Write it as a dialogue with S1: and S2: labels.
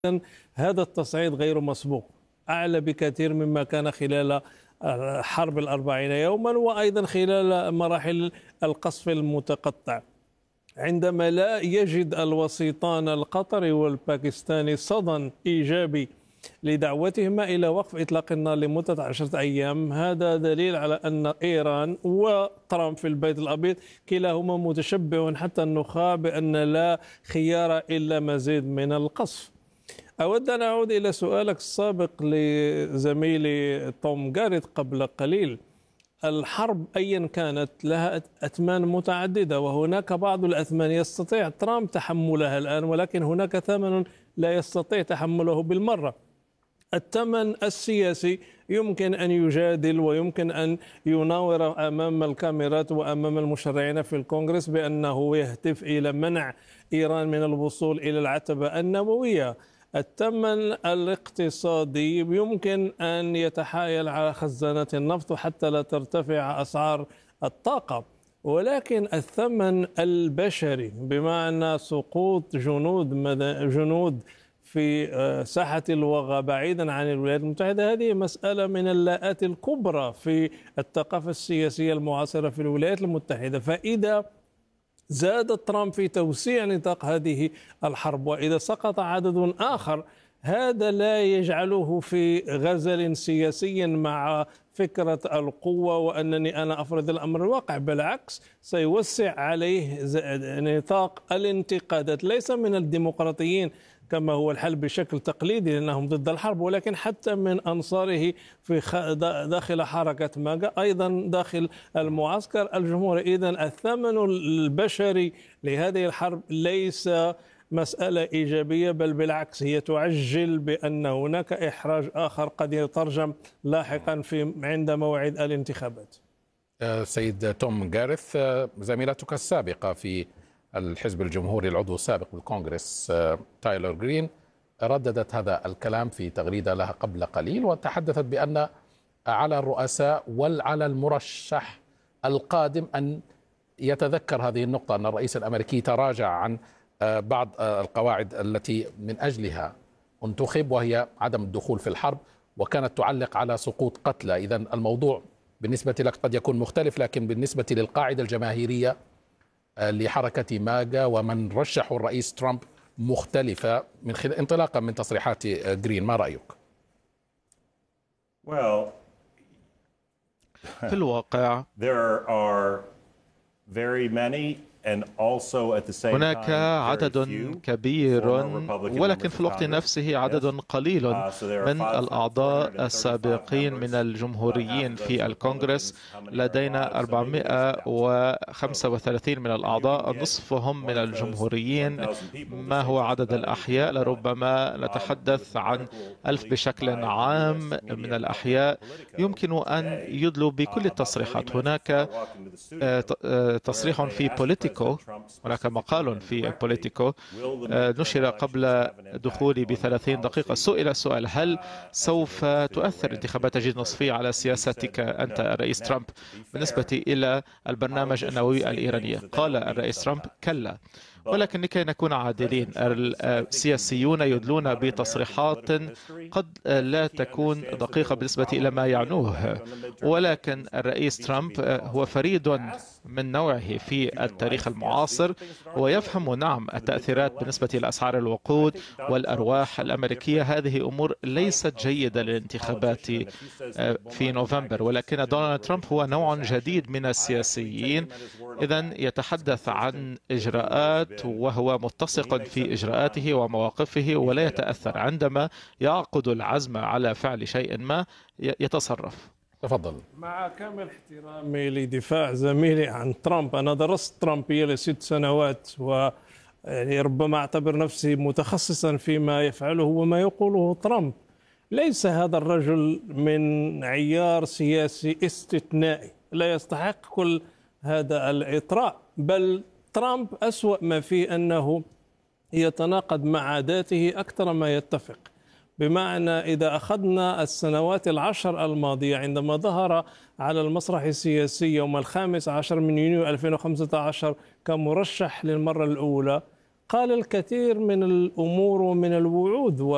S1: هذا التصعيد غير مسبوق، أعلى بكثير مما كان خلال حرب الأربعين يوما، وأيضا خلال مراحل القصف المتقطع، عندما لا يجد الوسيطان القطري والباكستاني صدى إيجابي لدعوتهما إلى وقف إطلاق النار لمدة 10 أيام. هذا دليل على أن إيران وترامب في البيت الأبيض كلاهما متشبع حتى النخاع بأن لا خيار إلا مزيد من القصف. أود أن أعود إلى سؤالك السابق لزميلي توم جاريت قبل قليل. الحرب أيا كانت لها أثمان متعددة، وهناك بعض الأثمان يستطيع ترامب تحملها الآن، ولكن هناك ثمن لا يستطيع تحمله بالمرة. الثمن السياسي يمكن أن يجادل ويمكن أن يناور أمام الكاميرات وأمام المشرعين في الكونغرس بأنه يهدف إلى منع إيران من الوصول إلى العتبة النووية. الثمن الاقتصادي يمكن أن يتحايل على خزانات النفط حتى لا ترتفع أسعار الطاقة، ولكن الثمن البشري بمعنى سقوط جنود في ساحة الوغى بعيدا عن الولايات المتحدة، هذه مسألة من اللاءات الكبرى في الثقافة السياسية المعاصرة في الولايات المتحدة. فإذا زاد ترامب في توسيع نطاق هذه الحرب وإذا سقط عدد آخر، هذا لا يجعله في غزل سياسي مع فكرة القوة وأنني أنا أفرض الأمر الواقع، بالعكس سيوسع عليه نطاق الانتقادات، ليس من الديمقراطيين كما هو الحل بشكل تقليدي لأنهم ضد الحرب، ولكن حتى من أنصاره في داخل حركة ماجا، أيضا داخل المعسكر الجمهوري. إذن الثمن البشري لهذه الحرب ليس مسألة إيجابية، بل بالعكس هي تعجل بأن هناك إحراج آخر قد يترجم لاحقا عند موعد الانتخابات.
S2: سيد توم جاريث، زميلتك السابقة في الحزب الجمهوري العضو السابق بالكونغرس تايلر جرين رددت هذا الكلام في تغريدة لها قبل قليل، وتحدثت بأن على الرؤساء وعلى المرشح القادم أن يتذكر هذه النقطة، أن الرئيس الأمريكي تراجع عن بعض القواعد التي من أجلها انتخب، وهي عدم الدخول في الحرب، وكانت تعلق على سقوط قتلى. إذن الموضوع بالنسبة لك قد يكون مختلف، لكن بالنسبة للقاعدة الجماهيرية لحركة ماجا ومن رشحوا الرئيس ترامب مختلفة انطلاقا من تصريحات جرين. ما رأيك؟
S3: في الواقع هناك عدد كبير، ولكن في الوقت نفسه عدد قليل من الأعضاء السابقين من الجمهوريين في الكونغرس. لدينا 435 من الأعضاء، نصفهم من الجمهوريين. ما هو عدد الأحياء؟ لربما نتحدث عن 1000 بشكل عام من الأحياء. يمكن أن يدلوا بكل التصريحات. هناك تصريح في بوليتيكو، هناك مقال في بوليتيكو نشر قبل دخولي ب30 دقيقة. سئل السؤال: هل سوف تؤثر انتخابات الجيل النصفي على سياستك أنت الرئيس ترامب بالنسبة إلى البرنامج النووي الإيراني؟ قال الرئيس ترامب: كلا. ولكن لكي نكون عادلين، السياسيون يدلون بتصريحات قد لا تكون دقيقة بالنسبة إلى ما يعنوه، ولكن الرئيس ترامب هو فريد من نوعه في التاريخ المعاصر، ويفهم نعم التأثيرات بالنسبة لأسعار الوقود والأرواح الأمريكية. هذه أمور ليست جيدة للانتخابات في نوفمبر، ولكن دونالد ترامب هو نوع جديد من السياسيين. إذن يتحدث عن إجراءات وهو متسق في إجراءاته ومواقفه، ولا يتأثر عندما يعقد العزم على فعل شيء ما يتصرف.
S2: تفضل.
S1: مع كامل احترامي لدفاع زميلي عن ترامب، أنا درست ترامب ل6 سنوات، ويعني ربما أعتبر نفسي متخصصا فيما يفعله وما يقوله ترامب. ليس هذا الرجل من عيار سياسي استثنائي، لا يستحق كل هذا الإطراء، بل ترامب أسوأ ما فيه أنه يتناقض مع عاداته أكثر ما يتفق. بمعنى إذا أخذنا السنوات 10 الماضية، عندما ظهر على المسرح السياسي يوم 15 من يونيو 2015 كمرشح للمرة الأولى، قال الكثير من الأمور ومن الوعود